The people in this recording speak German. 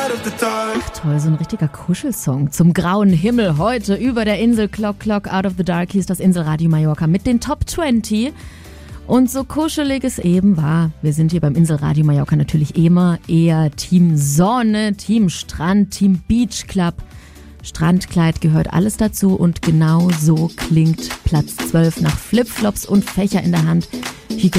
Toll, so ein richtiger Kuschelsong zum grauen Himmel. Heute über der Insel Clock Clock Out of the Dark hieß das Inselradio Mallorca mit den Top 20. Und so kuschelig es eben war, wir sind hier beim Inselradio Mallorca natürlich immer eher Team Sonne, Team Strand, Team Beach Club. Strandkleid gehört alles dazu und genau so klingt Platz 12 nach Flipflops und Fächer in der Hand